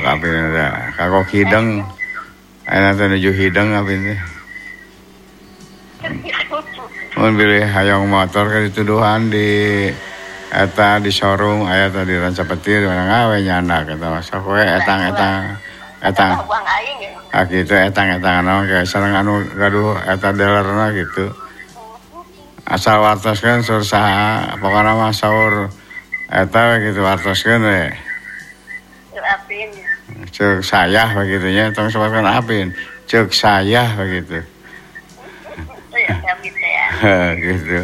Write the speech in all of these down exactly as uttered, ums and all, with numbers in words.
sok apin teh. Kagok hideng. Ayeuna teh nuju hideng apin teh. Mun bilih hayong motor ka dituduhan di eta di showroom aya tadi Ranca Petir mana ngawe nyana eta sok we etang-etang etang. Ah kitu etang-etang naon kayak sareng anu gaduh eta dealerna gitu. Asal wartoskeun saur saha pokona mah saur eta gitu wartoskeun we. Apin. Ceuk sayah begitu nya tong sebutkeun apin. Ceuk sayah begitu. Ya kami teh. Gitu.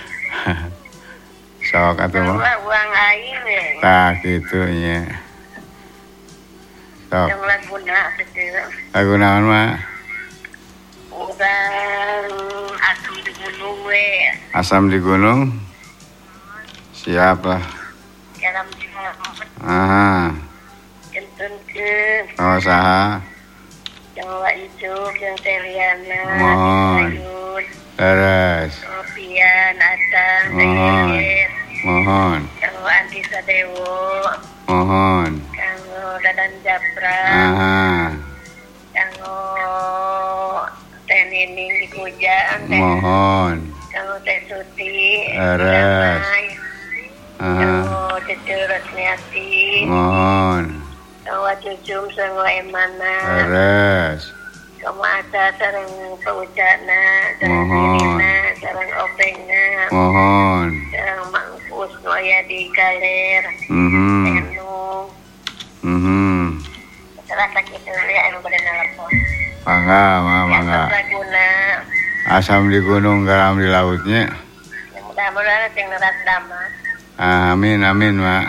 Sok atuh mah. Uang aing we. Tah kitu nya. Sok. Yang laguna kitu. Lagu naon mah? Urang asam di gunung we. Asam di gunung. Siap lah. Dalam jalan. Aha. Kentun ke. Oh saha? Jawa itu yang Teliana. Mohon. Terus. Sofian Atang. Mohon. Mohon. Kanggo Andi Sadewo. Mohon. Kanggo Dadan Japra. Aha. Kanggo Teh Nining di Kujang. Mohon. Kanggo Teh Suti. Terus. Aha. Kanggo Cucu Rosniati. Mohon. Kanggo Cucum Sanggo Emana. Terus. Kamu asa sareng paucana, sareng Mohon. Irina, sareng Opengna, Mohon. sareng Mangkus nu aya di Galer, Mhm. Enu, Mhm. salah sakitu ya anu bade nelpon. Mangga, mah mangga. Yang laguna, Asam di gunung, garam di lautnya. yang mudah-mudahan sing neras dama, Amin, amin, mak.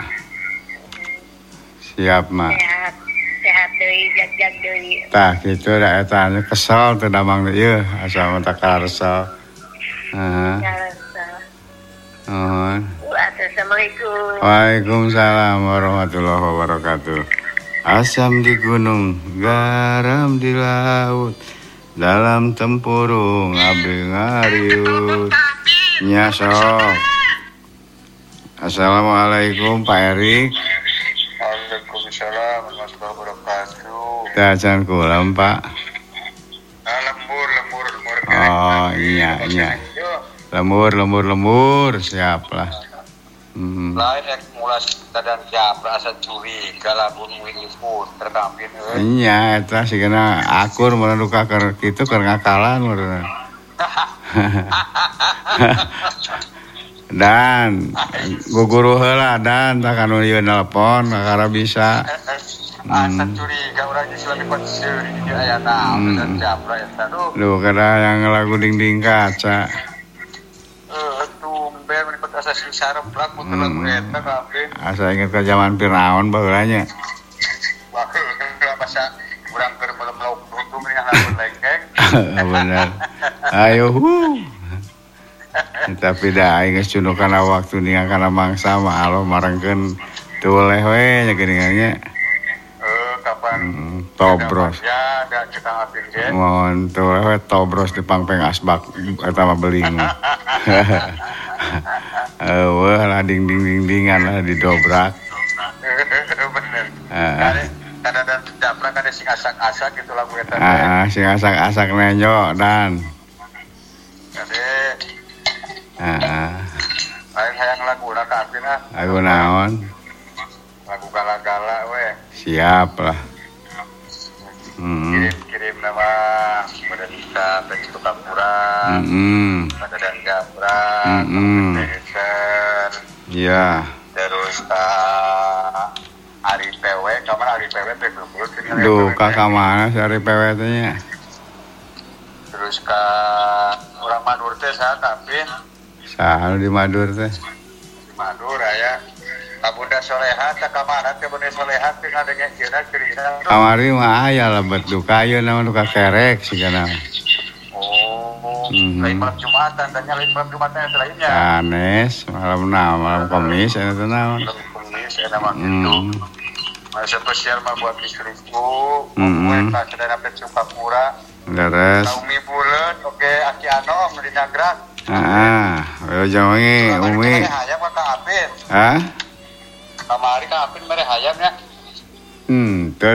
Siap, mak. sehat, sehat deui, jag-jag deui. Tah, gitu da eta anu kesel teu damang teh ieu, asal mah karesel. Heeh. Ngarasa. Nuhun. Assalamualaikum. Waalaikumsalam warahmatullahi wabarakatuh. Asam di gunung, garam di laut, dalam tempurung abdi ngariut. Nya sok. Assalamualaikum Pak Erik. Waalaikumsalam warahmatullahi wabarakatuh. Tajan kulam Pak. Ah, lembur, lembur, lembur. Oh iya iya. Lembur lembur lembur siap lah. Hmm. Lain ek mulas dadan japra asa curiga lamun wingipun terkampin euy. Iya eta sigana akur mun duka keur kitu keur ngakalan meureun. Dan guguru heula dan tak anu ieu nelpon kakara bisa. Asa curiga urang geus lagi konser di aya naon dadan japra eta duh. Duh kada yang lagu dinding kaca. Eh tumben mun asa sarem plak puter lagu eta kampin. Asa inget ka zaman Firaun baheula nya. Baheula basa urang keur melem-melem runtung nih lagu lengkeng. Bener. Ayo hu. Tapi dah aing geus cunukan waktu ningan kana mangsa mah alo marengkeun teu leh we nya geuningannya. Eh kapan Hmm, tobros. ya ada cekang apin ge. Mohon teu leh we tobros di pangpeng asbak eta mah beling. Eh weh lah ding ding ding dingan lah didobrak. Bener. Heeh. Kada dan japra kada sing asak-asak gitu lagu eta. Ah, sing asak-asak nenyo dan. Kade Heeh. lain hayang lagu na ka apin ah. Lagu naon? Lagu gala-gala we. Siap lah. Hmm. Kirim-kirim nama pada kita Pensitu Kapura. Hmm. Pada dan Japra. Mm-mm. Pensitu. Iya. Terus ka Ari P W, kamar Ari P W teh berburu. Duh, kakak mana si Ari P W teh-nya? Terus ka orang Madur teh saha apin? Saha di Madur teh? Di Madur aya Bunda Soleha teh kamana teh Bunda Soleha teh ngadenge kira kira. Kamari mah aya lebet duka ieu naon duka kerek sigana. Oh, Mhm. lain malam Jumatan dan lain malam Jumatan selainnya. Sanes, malam naon, malam Kamis eta teh naon? Malam Kamis ya nama gitu. Hmm. Masa spesial mah buat istriku, Mhm. gue tak sedang Pensitu Kapura. Leres. Naomi Bulet, oke Aki Anom di Nagrak. Ah, ayo jange Umi. Hayam ka Apin. Hah? Kamari ka Apin mere hayam ya. Hmm,